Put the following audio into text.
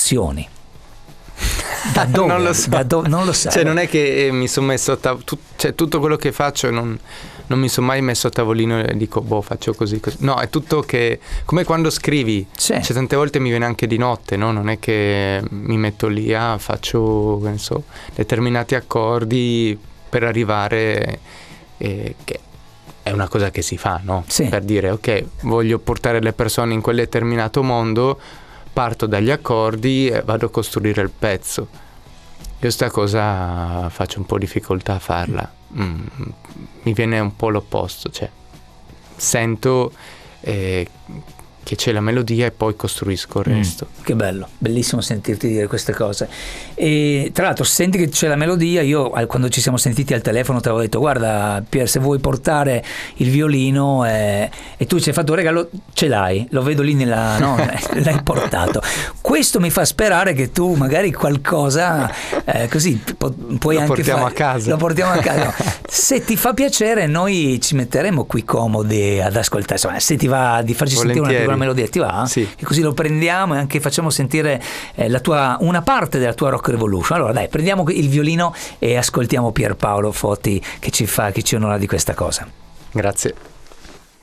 emozioni? Da dove? Non lo so. Non lo sai. Cioè, non è che mi sono messo tutto quello che faccio non mi sono mai messo a tavolino e dico faccio così. No, è tutto che come quando scrivi. Sì. Cioè, tante volte mi viene anche di notte, no? Non è che mi metto lì faccio, che ne so, determinati accordi per arrivare che è una cosa che si fa, no? Sì. Per dire ok, voglio portare le persone in quel determinato mondo, parto dagli accordi e vado a costruire il pezzo. Io sta cosa faccio un po' difficoltà a farla. Mi viene un po' l'opposto, cioè sento che c'è la melodia e poi costruisco il resto. Che bello, bellissimo sentirti dire queste cose. E tra l'altro senti che c'è la melodia. Io quando ci siamo sentiti al telefono ti avevo detto guarda Pier, se vuoi portare il violino e tu ci hai fatto un regalo, ce l'hai, lo vedo lì no? L'hai portato. Questo mi fa sperare che tu magari qualcosa così puoi lo anche portiamo a casa. Lo portiamo a casa. Se ti fa piacere noi ci metteremo qui comodi ad ascoltare. Insomma, se ti va di farci sentire una piccola melodia, ti va? Sì. E così lo prendiamo e anche facciamo sentire una parte della tua Rock Revolution. Allora dai, prendiamo il violino e ascoltiamo Pierpaolo Foti che ci onora di questa cosa. Grazie.